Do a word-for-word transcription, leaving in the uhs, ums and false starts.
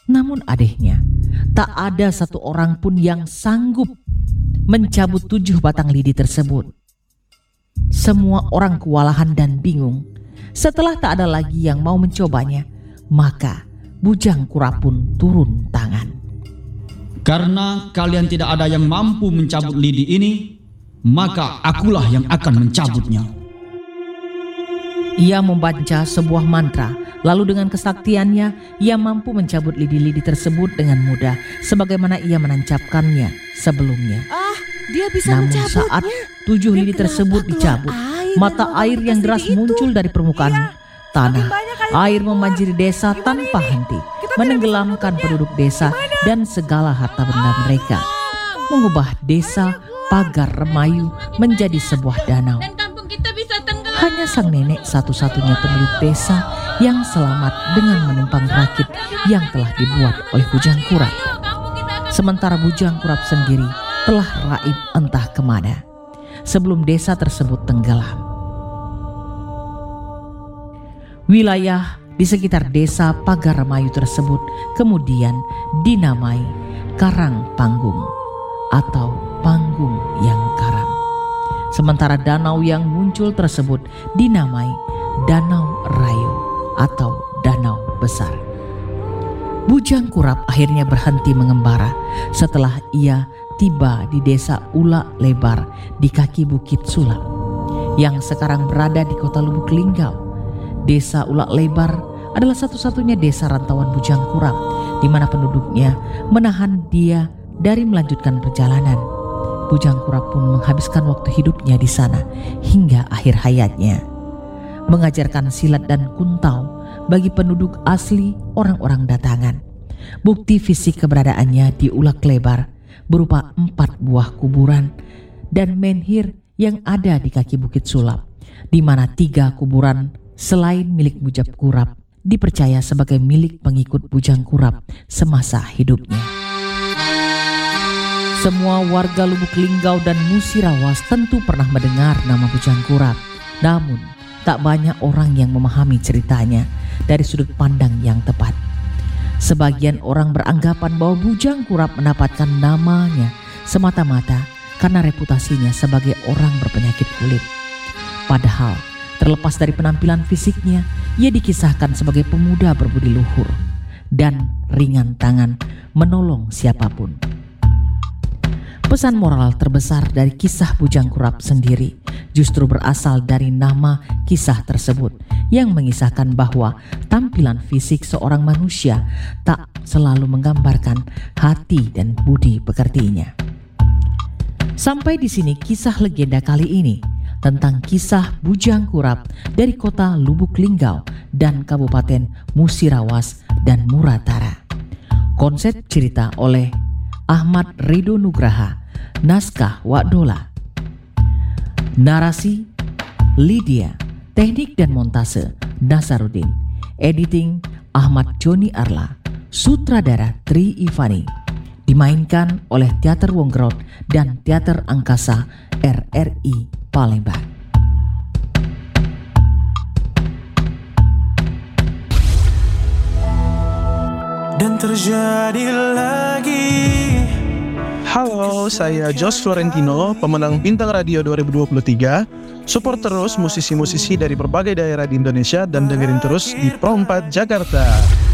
Namun adehnya, tak ada satu orang pun yang sanggup mencabut tujuh batang lidi tersebut. Semua orang kewalahan dan bingung. Setelah tak ada lagi yang mau mencobanya, maka Bujang Kurap pun turun tangan. Karena kalian tidak ada yang mampu mencabut lidi ini, maka akulah yang akan mencabutnya. Ia membaca sebuah mantra, lalu dengan kesaktiannya ia mampu mencabut lidi-lidi tersebut dengan mudah, sebagaimana ia menancapkannya sebelumnya. Ah, dia bisa Namun mencabutnya. saat tujuh Dan lidi kenapa tersebut keluar dicabut, air mata dan air yang membekas deras lidi itu? muncul dari permukaan Iya, tanah. makin banyak air Air keluar. membanjiri desa Gimana tanpa ini? henti, Kita tidak menenggelamkan bisa penduduk desa dan segala harta benda mereka, mengubah desa Pagar Remayu menjadi sebuah danau. Dan kampung kita bisa tenggelam. Hanya sang nenek satu-satunya penduduk desa yang selamat dengan menumpang rakit yang telah dibuat oleh Bujang Kurap. Sementara Bujang Kurap sendiri telah raib entah kemana sebelum desa tersebut tenggelam. Wilayah di sekitar desa Pagar Remayu tersebut kemudian dinamai Karang Panggung atau Panggung yang Karam. Sementara danau yang muncul tersebut dinamai Danau Rayo atau Danau Besar. Bujang Kurap akhirnya berhenti mengembara setelah ia tiba di desa Ulak Lebar di kaki Bukit Sulam yang sekarang berada di kota Lubuk Linggau. Desa Ulak Lebar adalah satu-satunya desa rantauan Bujang Kurap di mana penduduknya menahan dia dari melanjutkan perjalanan. Bujang Kurap pun menghabiskan waktu hidupnya di sana hingga akhir hayatnya, mengajarkan silat dan kuntau bagi penduduk asli orang-orang datangan. Bukti fisik keberadaannya di Ulak Lebar berupa empat buah kuburan dan menhir yang ada di kaki Bukit Sulam, di mana tiga kuburan selain milik Bujang Kurap dipercaya sebagai milik pengikut Bujang Kurap semasa hidupnya. Semua warga Lubuk Linggau dan Musirawas tentu pernah mendengar nama Bujang Kurap, namun tak banyak orang yang memahami ceritanya dari sudut pandang yang tepat. Sebagian orang beranggapan bahwa Bujang Kurap mendapatkan namanya semata-mata karena reputasinya sebagai orang berpenyakit kulit. Padahal terlepas dari penampilan fisiknya, ia dikisahkan sebagai pemuda berbudi luhur dan ringan tangan menolong siapapun. Pesan moral terbesar dari kisah Bujang Kurap sendiri justru berasal dari nama kisah tersebut yang mengisahkan bahwa tampilan fisik seorang manusia tak selalu menggambarkan hati dan budi pekertinya. Sampai di sini kisah legenda kali ini tentang kisah Bujang Kurap dari kota Lubuk Linggau dan Kabupaten Musirawas dan Muratara. Konsep cerita oleh Ahmad Ridho Nugraha, naskah Wak Dola. Narasi Lydia, teknik dan montase Nasarudin, editing Ahmad Joni Arla, sutradara Tri Ivani. Dimainkan oleh Teater Wonggerot dan Teater Angkasa R R I Palembang. Dan terjadi lagi. Halo, saya Jos Florentino, pemenang Bintang Radio dua ribu dua puluh tiga. Support terus musisi-musisi dari berbagai daerah di Indonesia dan dengerin terus di Pro empat Jakarta.